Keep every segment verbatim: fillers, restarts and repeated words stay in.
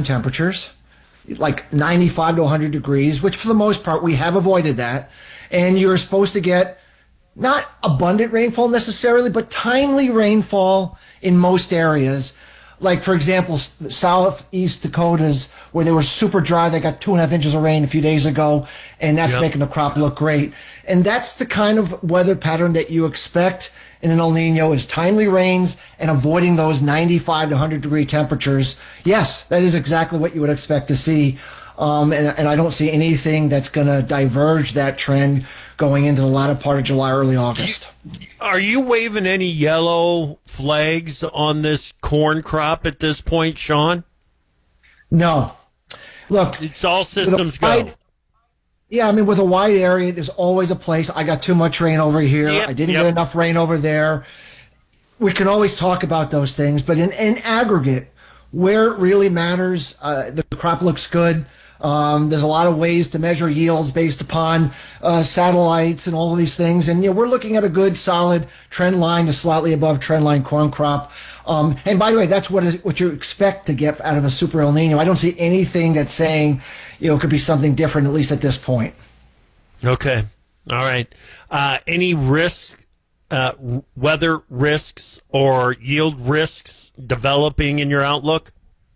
daytime temperatures, like ninety-five to one hundred degrees, which for the most part we have avoided that. And you're supposed to get not abundant rainfall necessarily, but timely rainfall in most areas. Like, for example, southeast Dakotas, where they were super dry, they got two and a half inches of rain a few days ago, and that's Yep. making the crop look great. And that's the kind of weather pattern that you expect in an El Nino, is timely rains and avoiding those ninety-five to one hundred degree temperatures. Yes, that is exactly what you would expect to see. Um, and, and I don't see anything that's going to diverge that trend going into the latter part of July, early August. Are you waving any yellow flags on this corn crop at this point, Sean? No. Look, It's all systems go. wide- Yeah, I mean, with a wide area, there's always a place. I got too much rain over here. Yep, I didn't yep. get enough rain over there. We can always talk about those things, but in, in aggregate, where it really matters, uh, the crop looks good. Um, there's a lot of ways to measure yields based upon uh, satellites and all of these things. And, you know, we're looking at a good, solid trend line to slightly above trend line corn crop. Um, and by the way, that's what is, what you expect to get out of a super El Nino. I don't see anything that's saying, you know, it could be something different, at least at this point. Okay. All right. Uh, any risk, uh, weather risks or yield risks developing in your outlook?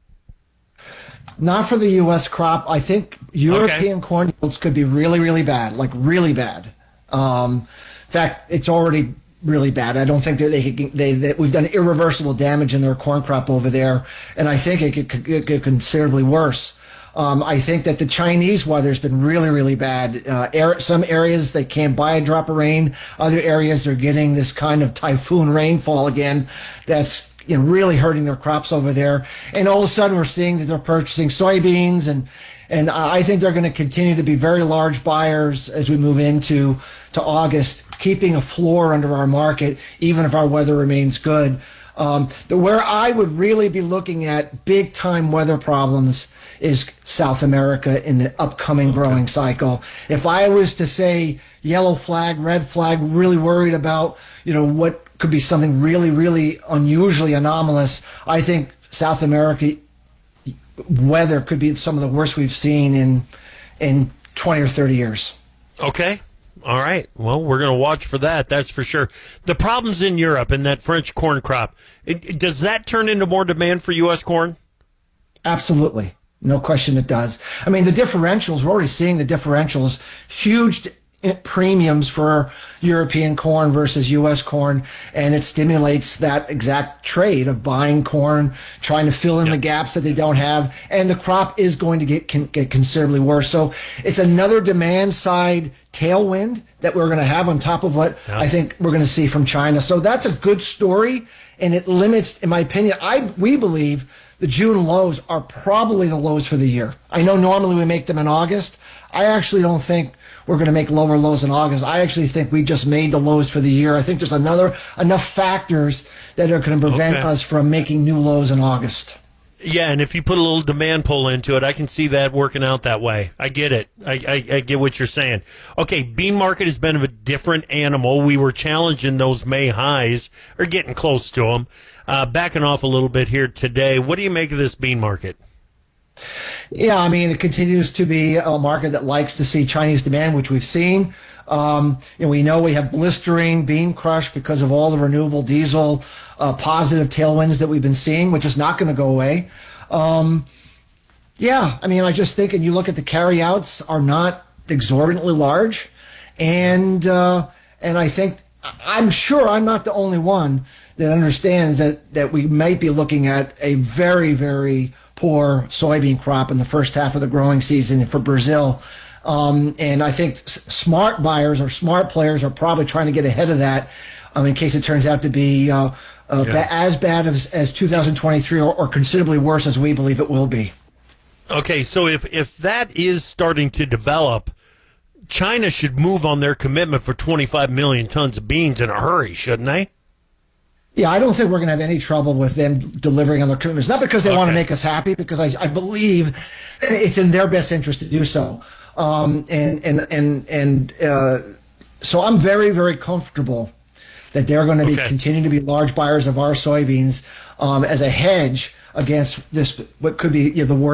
Not for the U S crop. I think European Okay. corn yields could be really, really bad, like really bad. Um, in fact, it's already really bad. I don't think that they, they that we've done irreversible damage in their corn crop over there, and I think it could, could get considerably worse. Um, I think that the Chinese weather's been really, really bad. Uh, air, some areas they can't buy a drop of rain. Other areas they're getting this kind of typhoon rainfall again. That's you know really hurting their crops over there. And all of a sudden we're seeing that they're purchasing soybeans, and and I think they're going to continue to be very large buyers as we move into to August, keeping a floor under our market, even if our weather remains good. Um, the, where I would really be looking at big time weather problems is South America in the upcoming growing cycle. If I was to say yellow flag, red flag, really worried about, you know, what could be something really, really unusually anomalous, I think South America weather could be some of the worst we've seen in in twenty or thirty years. Okay. All right. Well, we're going to watch for that. That's for sure. The problems in Europe and that French corn crop, it, it- does that turn into more demand for U S corn? Absolutely. No question it does. I mean, the differentials, we're already seeing the differentials, huge premiums for European corn versus U S corn, and it stimulates that exact trade of buying corn, trying to fill in Yep. the gaps that they don't have, and the crop is going to get, can, get considerably worse. So it's another demand side tailwind that we're going to have on top of what Yep. I think we're going to see from China. So that's a good story, and it limits, in my opinion, I we believe the June lows are probably the lows for the year. I know normally we make them in August. I actually don't think we're going to make lower lows in August. I actually think we just made the lows for the year. I think there's another enough factors that are going to prevent Okay. us from making new lows in August. Yeah, and if you put a little demand pull into it, I can see that working out that way. I get it. I, I, I get what you're saying. Okay, bean market has been a different animal. We were challenging those May highs, or getting close to them. Uh, backing off a little bit here today. What do you make of this bean market? Yeah, I mean, it continues to be a market that likes to see Chinese demand, which we've seen. Um, you know, we know we have blistering bean crush because of all the renewable diesel uh, positive tailwinds that we've been seeing, which is not going to go away. Um, yeah, I mean, I just think, and you look at the carryouts are not exorbitantly large, and uh, and I think I'm sure I'm not the only one that understands that that we might be looking at a very, very poor soybean crop in the first half of the growing season for Brazil. Um, and I think s- smart buyers or smart players are probably trying to get ahead of that um, in case it turns out to be uh, uh, Yeah. ba- as bad as, as two thousand twenty-three or, or considerably worse as we believe it will be. Okay, so if, if that is starting to develop, China should move on their commitment for twenty-five million tons of beans in a hurry, shouldn't they? Yeah, I don't think we're going to have any trouble with them delivering on their commitments. Not because they want to Okay. make us happy, because I, I believe it's in their best interest to do so. Um, and and and and uh, so I'm very, very comfortable that they're going to be Okay. continue to be large buyers of our soybeans um, as a hedge against this what could be you know, the worst